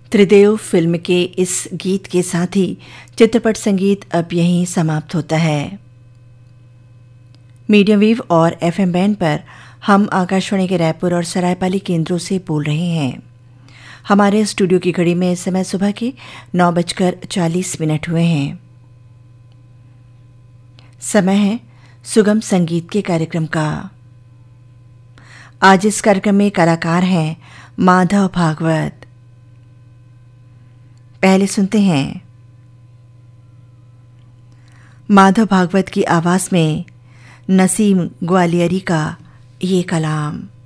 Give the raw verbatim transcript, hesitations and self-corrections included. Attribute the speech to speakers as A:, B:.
A: त्रिदेव film के इस गीत के साथ ही चित्रपट संगीत अब यहीं समाप्त होता है। मीडियम वेव और एफएम बैंड पर हम आकाशवाणी के रायपुर और सरायपाली केंद्रों से बोल रहे हैं। हमारे स्टूडियो की घड़ी में इस समय सुबह के नौ बजकर चालीस मिनट हुए हैं। समय है सुगम संगीत के कार्यक्रम का। आज इस कार्यक्रम में कलाकार हैं माधव भागवत। पहले सुनते हैं माधव भागवत की आवाज में नसीम ग्वालियरी का ये कलाम।